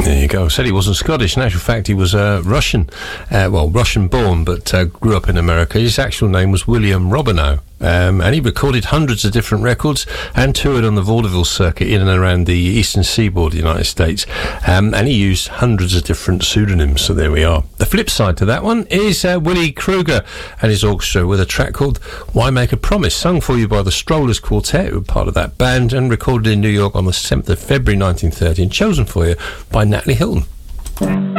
There you go. Said he wasn't Scottish. In actual fact, he was Russian. Russian born, but grew up in America. His actual name was William Robinow. And he recorded hundreds of different records and toured on the vaudeville circuit in and around the eastern seaboard of the United States. And he used hundreds of different pseudonyms. So there we are. The flip side to that one is Willie Kruger and his orchestra with a track called Why Make a Promise, sung for you by the Strollers Quartet, who were part of that band, and recorded in New York on the 7th of February 1930 and chosen for you by Natalie Hilton.